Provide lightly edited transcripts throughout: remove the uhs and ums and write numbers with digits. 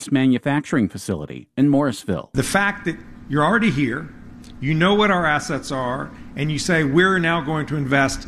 manufacturing facility in Morrisville. The fact that you're already here, you know what our assets are, and you say we're now going to invest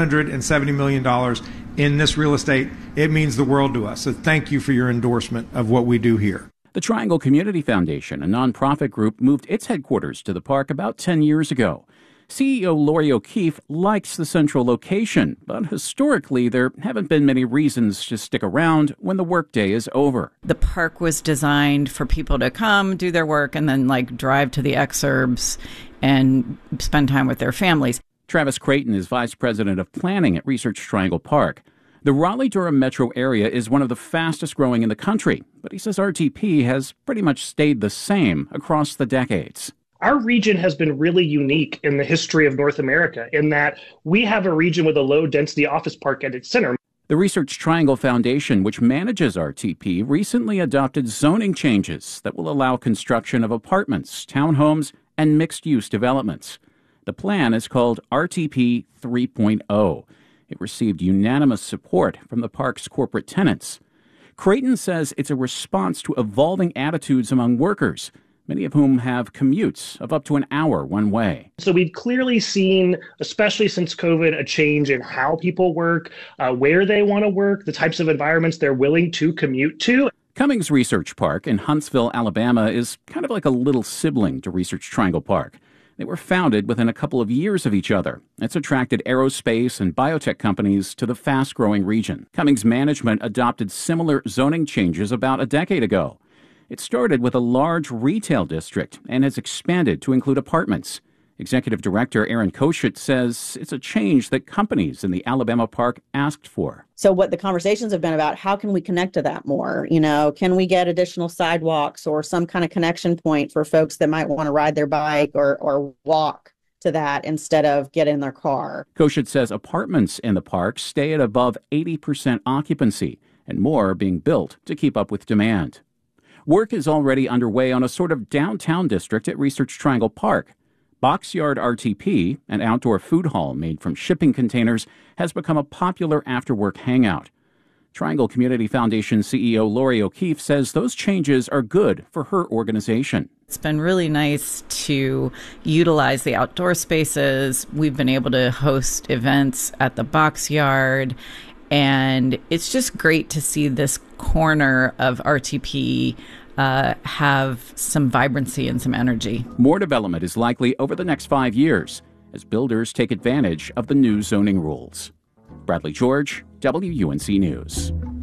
$770 million in this real estate, it means the world to us. So thank you for your endorsement of what we do here. The Triangle Community Foundation, a nonprofit group, moved its headquarters to the park about 10 years ago. CEO Lori O'Keefe likes the central location, but historically there haven't been many reasons to stick around when the workday is over. The park was designed for people to come, do their work, and then drive to the exurbs and spend time with their families. Travis Creighton is vice president of planning at Research Triangle Park. The Raleigh-Durham metro area is one of the fastest growing in the country, but he says RTP has pretty much stayed the same across the decades. Our region has been really unique in the history of North America in that we have a region with a low-density office park at its center. The Research Triangle Foundation, which manages RTP, recently adopted zoning changes that will allow construction of apartments, townhomes, and mixed-use developments. The plan is called RTP 3.0. It received unanimous support from the park's corporate tenants. Creighton says it's a response to evolving attitudes among workers, many of whom have commutes of up to an hour one way. So we've clearly seen, especially since COVID, a change in how people work, where they want to work, the types of environments they're willing to commute to. Cummings Research Park in Huntsville, Alabama, is kind of like a little sibling to Research Triangle Park. They were founded within a couple of years of each other. It's attracted aerospace and biotech companies to the fast-growing region. Cummings management adopted similar zoning changes about a decade ago. It started with a large retail district and has expanded to include apartments. Executive Director Aaron Koschut says it's a change that companies in the Alabama park asked for. So what the conversations have been about, how can we connect to that more? Can we get additional sidewalks or some kind of connection point for folks that might want to ride their bike or walk to that instead of get in their car? Koschut says apartments in the park stay at above 80% occupancy, and more are being built to keep up with demand. Work is already underway on a sort of downtown district at Research Triangle Park. Boxyard RTP, an outdoor food hall made from shipping containers, has become a popular after-work hangout. Triangle Community Foundation CEO Lori O'Keefe says those changes are good for her organization. It's been really nice to utilize the outdoor spaces. We've been able to host events at the Boxyard. And it's just great to see this corner of RTP have some vibrancy and some energy. More development is likely over the next 5 years as builders take advantage of the new zoning rules. Bradley George, WUNC News.